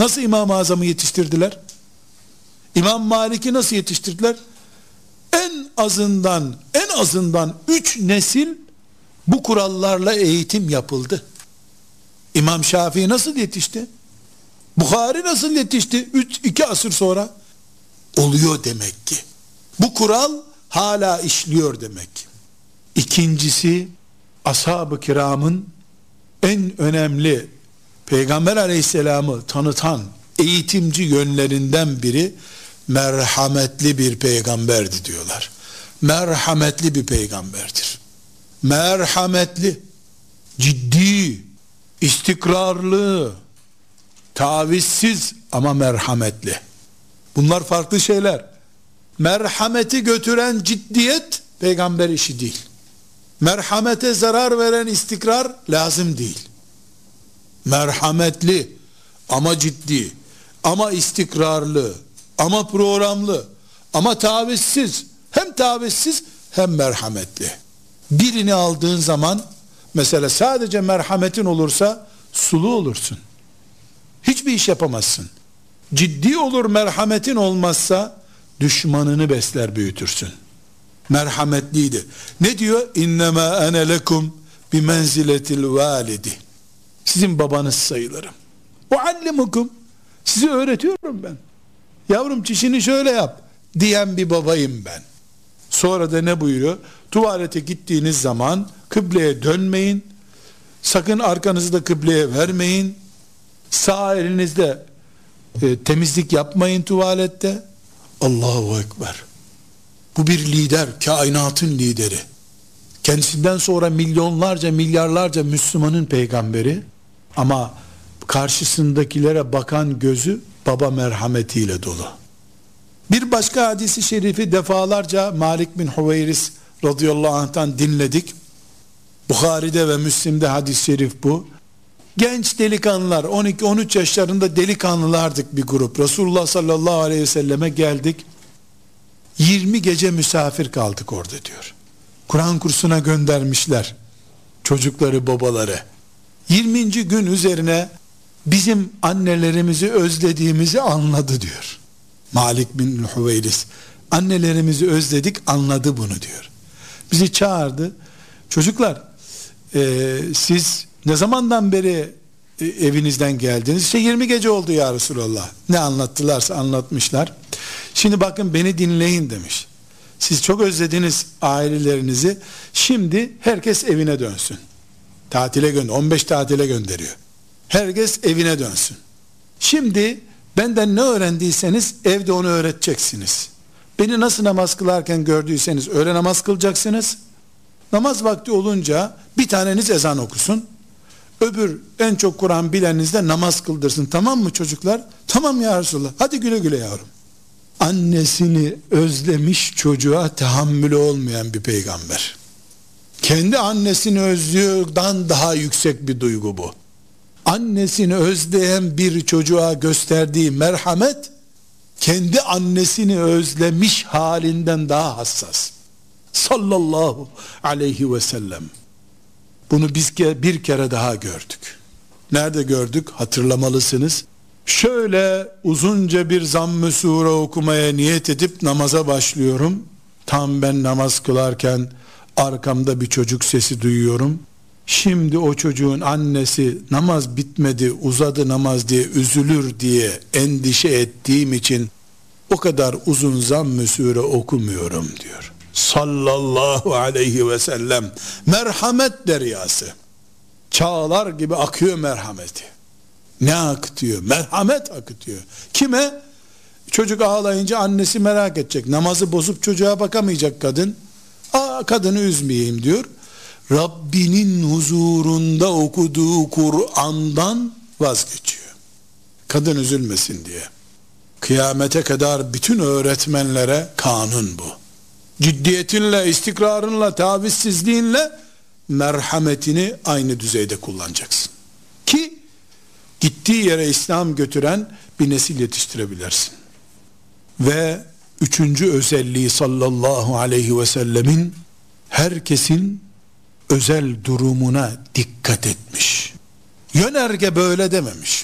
Nasıl İmam-ı Azam'ı yetiştirdiler? İmam Malik'i nasıl yetiştirdiler? En azından 3 nesil bu kurallarla eğitim yapıldı. İmam Şafii nasıl yetişti? Bukhari nasıl yetişti? 2 asır sonra. Oluyor demek ki. Bu kural hala işliyor demek ki. İkincisi, ashab-ı kiramın en önemli Peygamber aleyhisselamı tanıtan eğitimci yönlerinden biri merhametli bir peygamberdi diyorlar. Merhametli bir peygamberdir. Merhametli, ciddi, istikrarlı, tavizsiz ama merhametli. Bunlar farklı şeyler. Merhameti götüren ciddiyet peygamber işi değil. Merhamete zarar veren istikrar lazım değil. Merhametli ama ciddi, ama istikrarlı, ama programlı, ama tavizsiz, hem tavizsiz hem merhametli. Birini aldığın zaman, mesela sadece merhametin olursa sulu olursun. Hiçbir iş yapamazsın. Ciddi olur, merhametin olmazsa düşmanını besler, büyütürsün. Merhametliydi. Ne diyor? İnnemâ ene lekum bimenziletil validi. Sizin babanız sayılırım. Uallimukum. Sizi öğretiyorum ben. Yavrum çişini şöyle yap diyen bir babayım ben. Sonra da ne buyuruyor? Tuvalete gittiğiniz zaman kıbleye dönmeyin. Sakın arkanızı da kıbleye vermeyin. Sağ elinizde temizlik yapmayın tuvalette. Allahu Ekber. Bu bir lider, kainatın lideri. Kendisinden sonra milyonlarca, milyarlarca Müslümanın peygamberi. Ama karşısındakilere bakan gözü baba merhametiyle dolu. Bir başka hadisi şerifi defalarca Malik bin Hüveyris radıyallahu anh'tan dinledik. Bukhari'de ve Müslim'de hadis-i şerif bu. Genç delikanlılar, 12-13 yaşlarında delikanlılardık bir grup. Resulullah sallallahu aleyhi ve selleme geldik. 20 gece misafir kaldık orada diyor. Kur'an kursuna göndermişler çocukları, babaları. 20. gün üzerine bizim annelerimizi özlediğimizi anladı diyor Malik bin Hüveyris. Annelerimizi özledik, anladı bunu diyor. Bizi çağırdı. Çocuklar, siz ne zamandan beri evinizden geldiniz? İşte 20 gece oldu ya Resulallah. Ne anlattılarsa anlatmışlar. Şimdi bakın, beni dinleyin demiş. Siz çok özlediniz ailelerinizi. Şimdi herkes evine dönsün. Tatile gönder. 15 tatile gönderiyor. Herkes evine dönsün. Şimdi benden ne öğrendiyseniz evde onu öğreteceksiniz. Beni nasıl namaz kılarken gördüyseniz öyle namaz kılacaksınız. Namaz vakti olunca bir taneniz ezan okusun. Öbür en çok Kur'an bileniniz de namaz kıldırsın. Tamam mı çocuklar? Tamam ya Resulallah. Hadi güle güle yavrum. Annesini özlemiş çocuğa tahammülü olmayan bir peygamber. Kendi annesini özlüyordan daha yüksek bir duygu bu. Annesini özleyen bir çocuğa gösterdiği merhamet, kendi annesini özlemiş halinden daha hassas. Sallallahu aleyhi ve sellem. Bunu biz bir kere daha gördük. Nerede gördük? Hatırlamalısınız. Şöyle uzunca bir zamm-ı sure okumaya niyet edip namaza başlıyorum. Tam ben namaz kılarken arkamda bir çocuk sesi duyuyorum. Şimdi o çocuğun annesi namaz bitmedi, uzadı namaz diye üzülür diye endişe ettiğim için o kadar uzun zamm-ı sure okumuyorum diyor. Sallallahu aleyhi ve sellem. Merhamet deryası. Çağlar gibi akıyor merhameti. Ne akıtıyor? Merhamet akıtıyor. Kime? Çocuk ağlayınca annesi merak edecek. Namazı bozup çocuğa bakamayacak kadın. Kadını üzmeyeyim diyor. Rabbinin huzurunda okuduğu Kur'an'dan vazgeçiyor. Kadın üzülmesin diye. Kıyamete kadar bütün öğretmenlere kanun bu. Ciddiyetinle, istikrarınla, tavizsizliğinle merhametini aynı düzeyde kullanacaksın. Ki gittiği yere İslam götüren bir nesil yetiştirebilirsin. Ve üçüncü özelliği sallallahu aleyhi ve sellemin herkesin özel durumuna dikkat etmiş. Yönerge böyle dememiş.